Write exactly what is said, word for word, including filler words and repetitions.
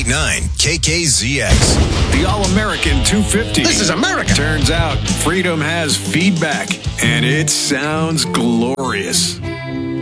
eight nine K K Z X. The All-American two fifty. This is America. Turns out Freedom has feedback, and it sounds glorious.